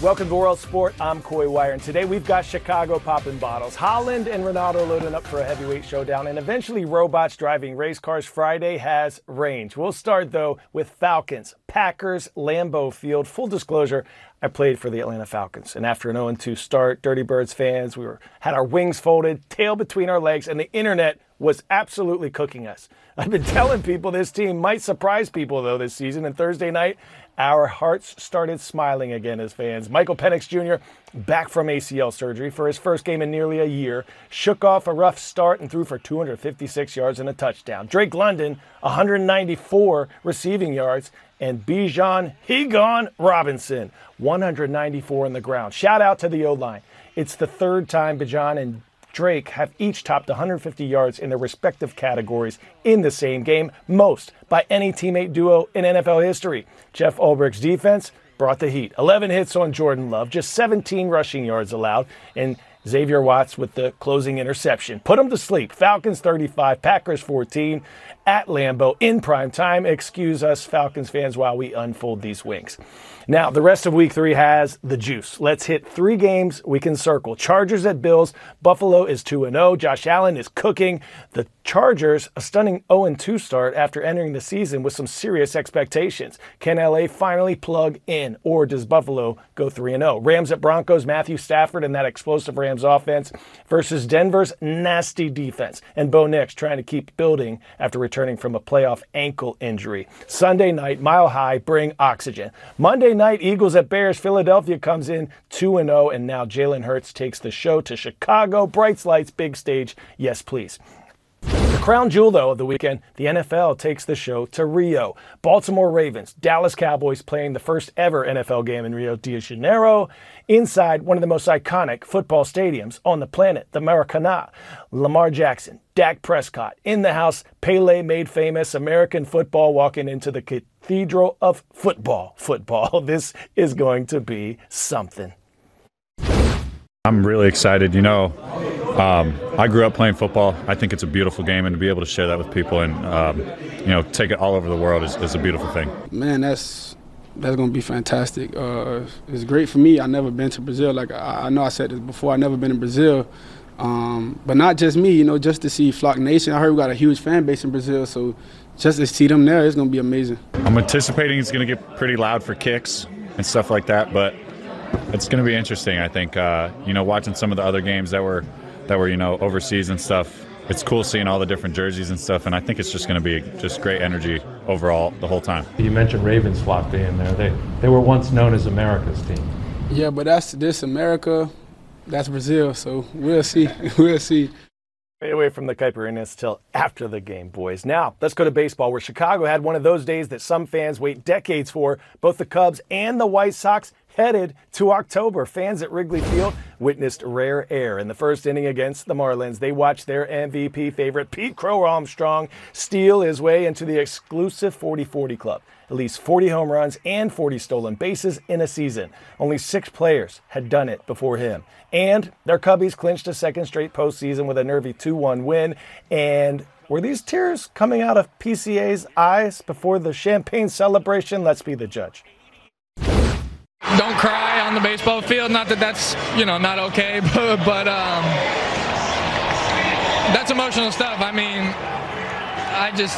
Welcome to World Sport. I'm Coy Wire, and today we've got Chicago popping bottles, Holland and Ronaldo loading up for a heavyweight showdown, and eventually robots driving race cars. Friday has range. We'll start, though, with Falcons, Packers, Lambeau Field. Full disclosure, I played for the Atlanta Falcons, and after an 0-2 start, Dirty Birds fans, had our wings folded, tail between our legs, and the internet was absolutely cooking us. I've been telling people this team might surprise people, though, this season, and Thursday night, our hearts started smiling again as fans. Michael Penix Jr., back from ACL surgery for his first game in nearly a year, shook off a rough start and threw for 256 yards and a touchdown. Drake London, 194 receiving yards, and Bijan Robinson, 194 on the ground. Shout out to the O-line. It's the third time Bijan and Drake have each topped 150 yards in their respective categories in the same game, most by any teammate duo in NFL history. Jeff Ulbricht's defense brought the heat. 11 hits on Jordan Love, just 17 rushing yards allowed, and Xavier Watts with the closing interception. Put them to sleep. Falcons 35, Packers 14 at Lambeau in prime time. Excuse us, Falcons fans, while we unfold these wings. Now, the rest of Week 3 has the juice. Let's hit 3 games we can circle. Chargers at Bills. Buffalo is 2-0. Josh Allen is cooking. The Chargers, a stunning 0-2 start after entering the season with some serious expectations. Can LA finally plug in, or does Buffalo go 3-0? Rams at Broncos. Matthew Stafford and that explosive Rams offense versus Denver's nasty defense. And Bo Nix trying to keep building after returning from a playoff ankle injury. Sunday night, Mile High, bring oxygen. Monday night, Eagles at Bears. Philadelphia comes in 2-0, and now Jalen Hurts takes the show to Chicago. Brights lights, big stage, yes please. The crown jewel, though, of the weekend, the NFL takes the show to Rio. Baltimore Ravens, Dallas Cowboys playing the first ever NFL game in Rio de Janeiro inside one of the most iconic football stadiums on the planet, the Maracanã. Lamar Jackson, Dak Prescott, in the house, Pele made famous, American football walking into the cathedral of football. This is going to be something. I'm really excited. I grew up playing football. I think it's a beautiful game, and to be able to share that with people and take it all over the world is a beautiful thing. Man, that's going to be fantastic. It's great for me. I've never been to Brazil. Like I know I said this before. I've never been in Brazil, but not just me. Just to see Flock Nation. I heard we got a huge fan base in Brazil, so just to see them there, it's going to be amazing. I'm anticipating it's going to get pretty loud for kicks and stuff like that, but it's going to be interesting. I think watching some of the other games that were overseas and stuff. It's cool seeing all the different jerseys and stuff, and I think it's just going to be just great energy overall the whole time. You mentioned Ravens Flock being there. They were once known as America's team. Yeah, but this America, that's Brazil, so we'll see. We'll see. Stay away from the caipirinhas till after the game, boys. Now, let's go to baseball, where Chicago had one of those days that some fans wait decades for. Both the Cubs and the White Sox headed to October. Fans at Wrigley Field witnessed rare air in the first inning against the Marlins. They watched their MVP favorite, Pete Crow Armstrong, steal his way into the exclusive 40-40 club. At least 40 home runs and 40 stolen bases in a season. Only 6 players had done it before him. And their Cubbies clinched a second straight postseason with a nervy 2-1 win. And were these tears coming out of PCA's eyes before the champagne celebration? Let's be the judge. Don't cry on the baseball field. Not that that's, not okay, but that's emotional stuff. I mean, I just,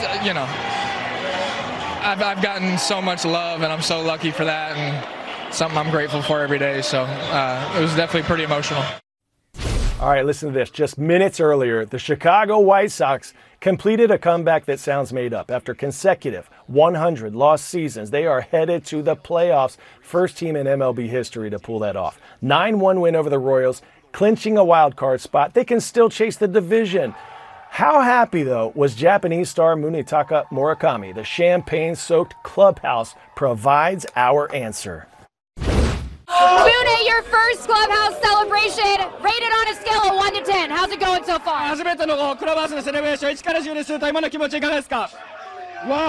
I've gotten so much love, and I'm so lucky for that, and something I'm grateful for every day. So it was definitely pretty emotional. All right, listen to this. Just minutes earlier, the Chicago White Sox completed a comeback that sounds made up. After consecutive 100 lost seasons, they are headed to the playoffs. First team in MLB history to pull that off. 9-1 win over the Royals, clinching a wild card spot. They can still chase the division. How happy, though, was Japanese star Munetaka Murakami? The champagne-soaked clubhouse provides our answer. Mune, your first clubhouse celebration, rated on a scale of 1 to 10. How's it going so far? 初めてのクラブハウスのセレブレーション1から10ですと今の気持ちいかがですか？